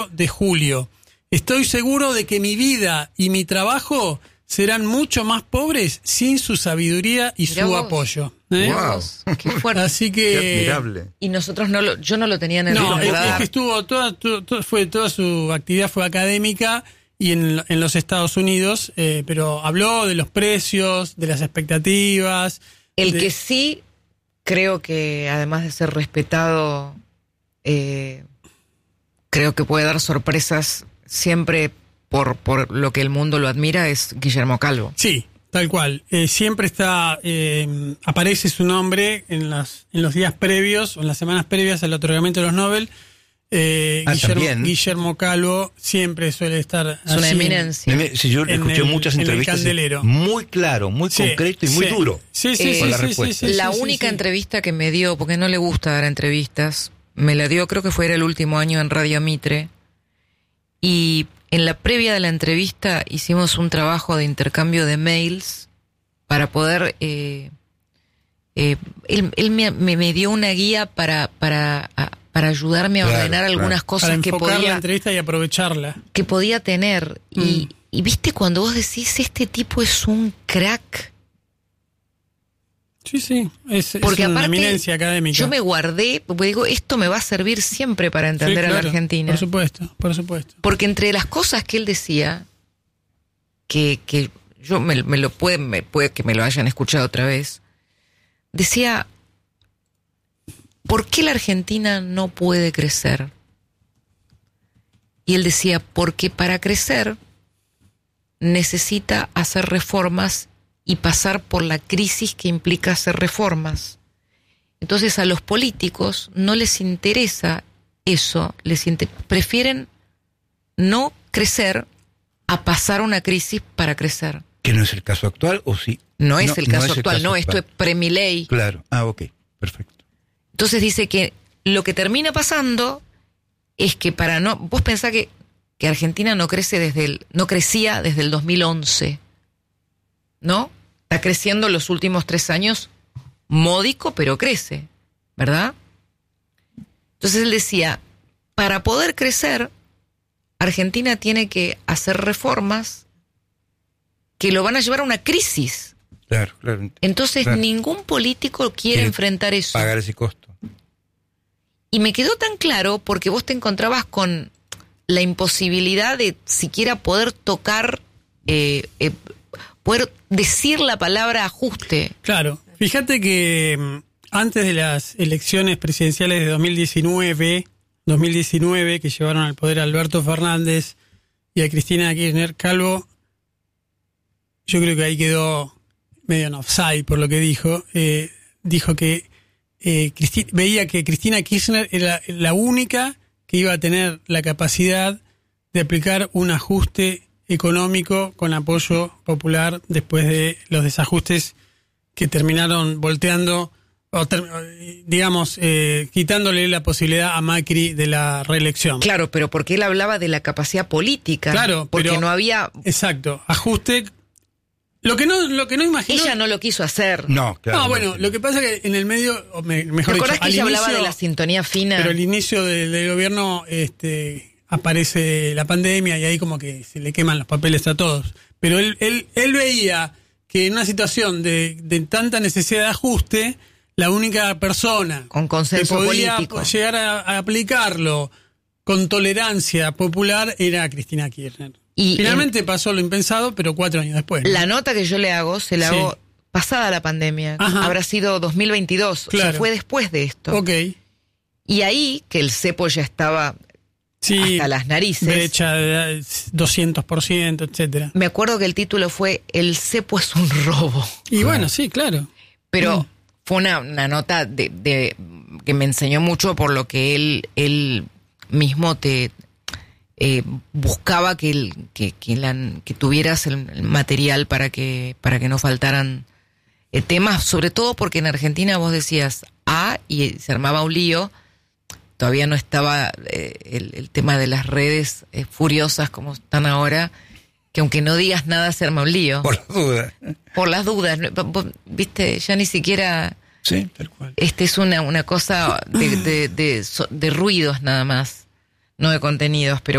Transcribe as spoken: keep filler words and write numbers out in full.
de julio. Estoy seguro de que mi vida y mi trabajo serán mucho más pobres sin su sabiduría y Mirá su vos. apoyo. ¿eh? Wow. Qué fuerte. Así que... Qué admirable. Y nosotros no lo, yo no lo tenía en el No, es, es radar. que estuvo toda, toda, toda- fue, toda su actividad fue académica y en, en los Estados Unidos, eh, pero habló de los precios, de las expectativas. El de- que sí creo que además de ser respetado, eh, creo que puede dar sorpresas siempre por, por lo que el mundo lo admira es Guillermo Calvo. Sí, tal cual. Eh, siempre está, eh, aparece su nombre en, las, en los días previos o en las semanas previas al otorgamiento de los Nobel. Eh, Ah, Guillermo, también. Guillermo Calvo siempre suele estar Es una allí en- eminencia. Me- Si yo En escuché el- muchas en el entrevistas, es candelero. muy claro, muy Sí, concreto y muy sí. duro. Sí, sí, Eh, sí, con la sí, respuesta. sí, sí, la sí, única sí. entrevista que me dio, porque no le gusta dar entrevistas, me la dio, creo que fue era el último año en Radio Mitre, y en la previa de la entrevista hicimos un trabajo de intercambio de mails para poder... Eh, eh, él él me, me, me dio una guía para, para, a- para ayudarme a Claro, ordenar claro. algunas Para cosas que enfocar la podía, entrevista y aprovecharla. que podía tener. Y, Mm. y viste cuando vos decís, este tipo es un crack... Sí, sí, es, es Porque una aparte, eminencia académica. yo me guardé, porque digo, esto me va a servir siempre para Sí, entender a claro, la Argentina. Por supuesto, por supuesto. Porque entre las cosas que él decía, que, que yo me, me lo puede, me puede que me lo hayan escuchado otra vez, decía, ¿por qué la Argentina no puede crecer? Y él decía, porque para crecer necesita hacer reformas y pasar por la crisis que implica hacer reformas. Entonces a los políticos no les interesa eso, les inter- prefieren no crecer a pasar una crisis para crecer. Que no es el caso actual, ¿o sí? No es el caso es actual, no, esto es actual. premiley. Claro, ah, ok, perfecto. Entonces dice que lo que termina pasando es que para no... Vos pensás que, que Argentina no crece desde el, no crecía desde el dos mil once, ¿no? Está creciendo los últimos tres años, módico, pero crece, ¿verdad? Entonces él decía, para poder crecer, Argentina tiene que hacer reformas que lo van a llevar a una crisis. Claro, claro. Entonces Claro. ningún político quiere Quiere enfrentar eso. Pagar ese costo. Y me quedó tan claro porque vos te encontrabas con la imposibilidad de siquiera poder tocar, eh, eh, poder decir la palabra ajuste. Claro, fíjate que mm, antes de las elecciones presidenciales de dos mil diecinueve, dos mil diecinueve que llevaron al poder a Alberto Fernández y a Cristina Kirchner, Calvo, yo creo que ahí quedó medio en offside por lo que dijo, eh, dijo que eh, Cristi- veía que Cristina Kirchner era la única que iba a tener la capacidad de aplicar un ajuste económico con apoyo popular después de los desajustes que terminaron volteando, o ter- digamos, eh, quitándole la posibilidad a Macri de la reelección. Claro, pero porque él hablaba de la capacidad política. Claro, porque pero- no había... Exacto, ajuste. Lo que no, lo que no imaginó. Ella no lo quiso hacer. No, claro. No, bueno, lo que pasa es que en el medio, o me- ¿Te mejor dicho, acordás que al ella hablaba inicio- de la sintonía fina? pero al inicio del, del gobierno este, aparece la pandemia y ahí como que se le queman los papeles a todos. Pero él, él, él veía que en una situación de, de tanta necesidad de ajuste, la única persona Con consenso que podía político. llegar a, a aplicarlo con tolerancia popular era Cristina Kirchner. Y Finalmente pasó lo impensado, pero cuatro años después. ¿no? La nota que yo le hago, se la Sí. hago pasada la pandemia. Ajá. Habrá sido dos mil veintidós. O sea, Claro. fue después de esto. Ok. Y ahí, que el cepo ya estaba Sí, hasta las narices. brecha de doscientos por ciento, etcétera. Me acuerdo que el título fue El cepo es un robo. Y bueno, sí, claro. Pero Mm. fue una, una nota de, de que me enseñó mucho por lo que él, él mismo te eh, buscaba que, el, que, que, la, que tuvieras el, el material para que, para que no faltaran eh, temas, sobre todo porque en Argentina vos decías A y se armaba un lío. Todavía no estaba eh, el, el tema de las redes eh, furiosas como están ahora, que aunque no digas nada se arma un lío. Por la duda. Por las dudas, ¿no? Vos, viste, ya ni siquiera Sí, tal cual. este es una, una cosa de, de, de, so- de ruidos nada más. no de contenidos, pero